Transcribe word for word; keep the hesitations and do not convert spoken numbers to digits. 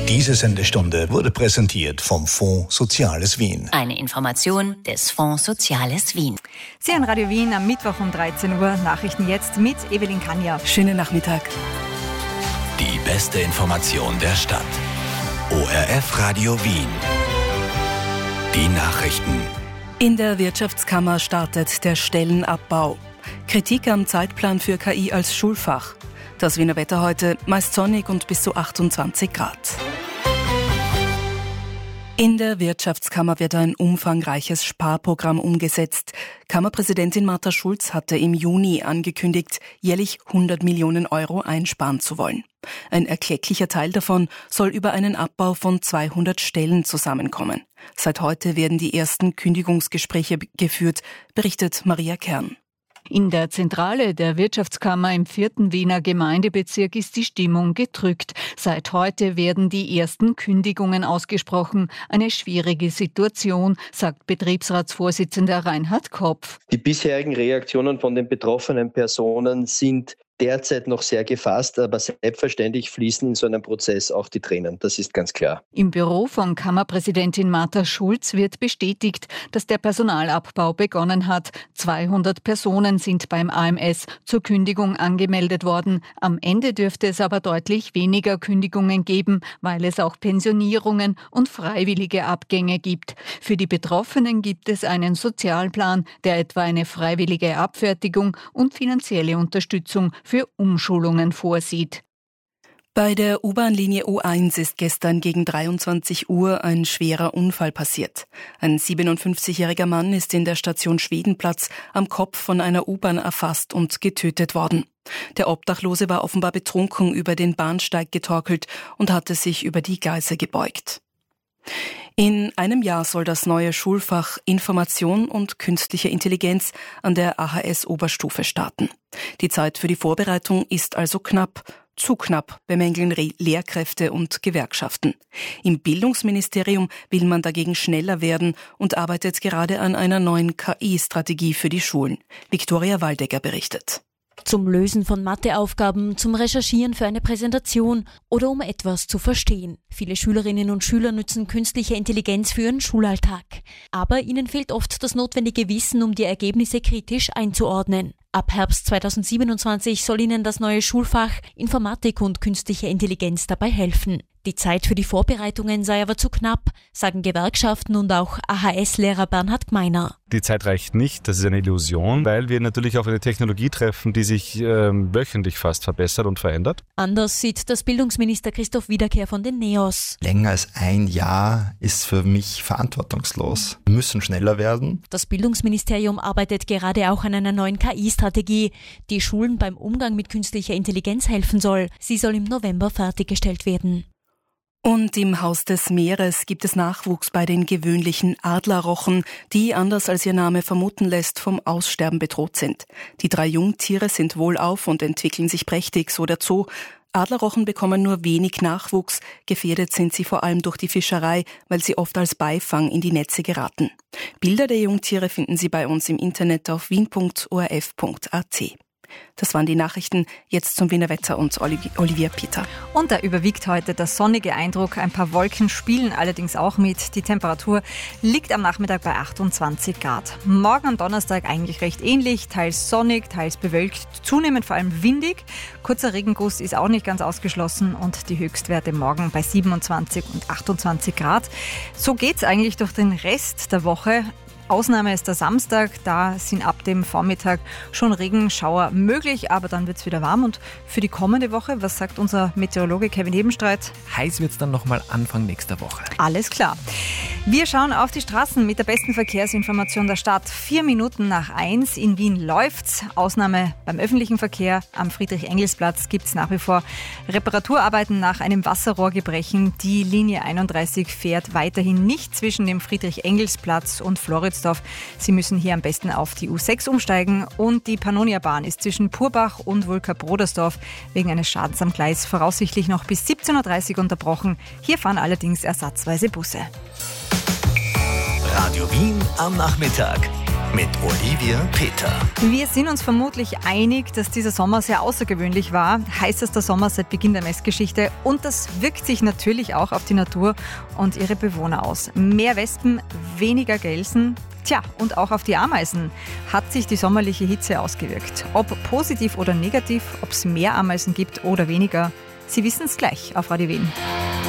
Diese Sendestunde wurde präsentiert vom Fonds Soziales Wien. Eine Information des Fonds Soziales Wien. Sie an Radio Wien am Mittwoch um dreizehn Uhr. Nachrichten jetzt mit Evelyn Kanja. Schönen Nachmittag. Die beste Information der Stadt. O R F Radio Wien. Die Nachrichten. In der Wirtschaftskammer startet der Stellenabbau. Kritik am Zeitplan für K I als Schulfach. Das Wiener Wetter heute meist sonnig und bis zu achtundzwanzig Grad. In der Wirtschaftskammer wird ein umfangreiches Sparprogramm umgesetzt. Kammerpräsidentin Martha Schulz hatte im Juni angekündigt, jährlich hundert Millionen Euro einsparen zu wollen. Ein erklecklicher Teil davon soll über einen Abbau von zweihundert Stellen zusammenkommen. Seit heute werden die ersten Kündigungsgespräche geführt, berichtet Maria Kern. In der Zentrale der Wirtschaftskammer im vierten Wiener Gemeindebezirk ist die Stimmung gedrückt. Seit heute werden die ersten Kündigungen ausgesprochen. Eine schwierige Situation, sagt Betriebsratsvorsitzender Reinhard Kopf. Die bisherigen Reaktionen von den betroffenen Personen sind derzeit noch sehr gefasst, aber selbstverständlich fließen in so einem Prozess auch die Tränen. Das ist ganz klar. Im Büro von Kammerpräsidentin Martha Schulz wird bestätigt, dass der Personalabbau begonnen hat. zweihundert Personen sind beim A M S zur Kündigung angemeldet worden. Am Ende dürfte es aber deutlich weniger Kündigungen geben, weil es auch Pensionierungen und freiwillige Abgänge gibt. Für die Betroffenen gibt es einen Sozialplan, der etwa eine freiwillige Abfertigung und finanzielle Unterstützung für Umschulungen vorsieht. Bei der U-Bahn-Linie U eins ist gestern gegen dreiundzwanzig Uhr ein schwerer Unfall passiert. Ein siebenundfünfzigjähriger Mann ist in der Station Schwedenplatz am Kopf von einer U-Bahn erfasst und getötet worden. Der Obdachlose war offenbar betrunken über den Bahnsteig getorkelt und hatte sich über die Gleise gebeugt. In einem Jahr soll das neue Schulfach Information und künstliche Intelligenz an der A H S-Oberstufe starten. Die Zeit für die Vorbereitung ist also knapp. Zu knapp, bemängeln Lehrkräfte und Gewerkschaften. Im Bildungsministerium will man dagegen schneller werden und arbeitet gerade an einer neuen K I-Strategie für die Schulen. Viktoria Waldecker berichtet. Zum Lösen von Matheaufgaben, zum Recherchieren für eine Präsentation oder um etwas zu verstehen. Viele Schülerinnen und Schüler nützen künstliche Intelligenz für ihren Schulalltag. Aber ihnen fehlt oft das notwendige Wissen, um die Ergebnisse kritisch einzuordnen. Ab Herbst zweitausendsiebenundzwanzig soll ihnen das neue Schulfach Informatik und künstliche Intelligenz dabei helfen. Die Zeit für die Vorbereitungen sei aber zu knapp, sagen Gewerkschaften und auch A H S-Lehrer Bernhard Gmeiner. Die Zeit reicht nicht, das ist eine Illusion, weil wir natürlich auf eine Technologie treffen, die sich ähm, wöchentlich fast verbessert und verändert. Anders sieht das Bildungsminister Christoph Wiederkehr von den NEOS. Länger als ein Jahr ist für mich verantwortungslos. Wir müssen schneller werden. Das Bildungsministerium arbeitet gerade auch an einer neuen K I-Strategie, die Schulen beim Umgang mit künstlicher Intelligenz helfen soll. Sie soll im November fertiggestellt werden. Und im Haus des Meeres gibt es Nachwuchs bei den gewöhnlichen Adlerrochen, die, anders als ihr Name vermuten lässt, vom Aussterben bedroht sind. Die drei Jungtiere sind wohlauf und entwickeln sich prächtig, so der Zoo. Adlerrochen bekommen nur wenig Nachwuchs, gefährdet sind sie vor allem durch die Fischerei, weil sie oft als Beifang in die Netze geraten. Bilder der Jungtiere finden Sie bei uns im Internet auf wien punkt o r f punkt a t. Das waren die Nachrichten. Jetzt zum Wiener Wetter und Olivia Peter. Und da überwiegt heute der sonnige Eindruck. Ein paar Wolken spielen allerdings auch mit. Die Temperatur liegt am Nachmittag bei achtundzwanzig Grad. Morgen am Donnerstag eigentlich recht ähnlich. Teils sonnig, teils bewölkt, zunehmend vor allem windig. Kurzer Regenguss ist auch nicht ganz ausgeschlossen und die Höchstwerte morgen bei siebenundzwanzig und achtundzwanzig Grad. So geht's eigentlich durch den Rest der Woche. Ausnahme ist der Samstag, da sind ab dem Vormittag schon Regenschauer möglich, aber dann wird es wieder warm. Und für die kommende Woche, was sagt unser Meteorologe Kevin Hebenstreit? Heiß wird es dann nochmal Anfang nächster Woche. Alles klar. Wir schauen auf die Straßen mit der besten Verkehrsinformation der Stadt. Vier Minuten nach eins in Wien läuft's. Ausnahme beim öffentlichen Verkehr. Am Friedrich-Engels-Platz gibt es nach wie vor Reparaturarbeiten nach einem Wasserrohrgebrechen. Die Linie einunddreißig fährt weiterhin nicht zwischen dem Friedrich-Engels-Platz und Floridsdorf. Sie müssen hier am besten auf die U sechs umsteigen und die Pannonia-Bahn ist zwischen Purbach und Wulka-Brodersdorf wegen eines Schadens am Gleis voraussichtlich noch bis siebzehn Uhr dreißig unterbrochen. Hier fahren allerdings ersatzweise Busse. Radio Wien am Nachmittag. mit Olivia Peter. Wir sind uns vermutlich einig, dass dieser Sommer sehr außergewöhnlich war. Heißester Sommer seit Beginn der Messgeschichte. Und das wirkt sich natürlich auch auf die Natur und ihre Bewohner aus. Mehr Wespen, weniger Gelsen. Tja, und auch auf die Ameisen hat sich die sommerliche Hitze ausgewirkt. Ob positiv oder negativ, ob es mehr Ameisen gibt oder weniger, Sie wissen es gleich auf Radio Wien.